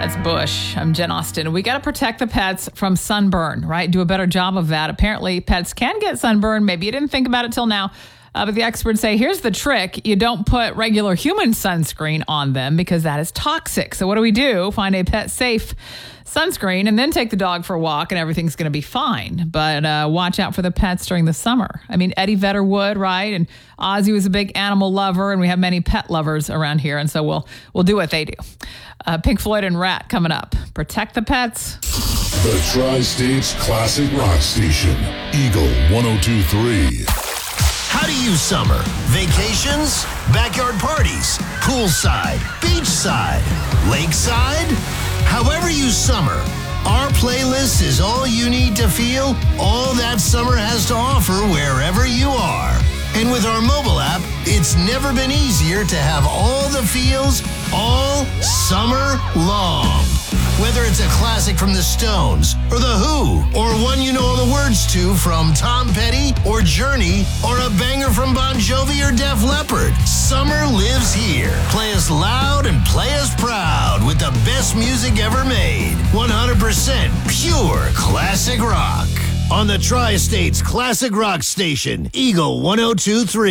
That's Bush. I'm Jen Austen. We got to protect the pets from sunburn, right? Do a better job of that. Apparently, pets can get sunburn. Maybe you didn't think about it till now. But the experts say, here's the trick. You don't put regular human sunscreen on them because that is toxic. So what do? Find a pet-safe sunscreen and then take the dog for a walk and everything's going to be fine. But watch out for the pets during the summer. I mean, Eddie Vedder would, right? And Ozzy was a big animal lover, and we have many pet lovers around here. And so we'll do what they do. Pink Floyd and Rat coming up. Protect the pets. The Tri-States Classic Rock Station, Eagle 102.3. How do you summer? Vacations? Backyard parties? Poolside? Beachside? Lakeside? However you summer, our playlist is all you need to feel all that summer has to offer wherever you are. And with our mobile app, it's never been easier to have all the feels all summer long. Whether it's a classic from the Stones or The Who, or one you know all the words to from Tom Petty or Journey, or a banger from Bon Jovi or Def Leppard, summer lives here. Play us loud and play us proud with the best music ever made. 100% pure classic rock. On the Tri-States Classic Rock Station, Eagle 102.3.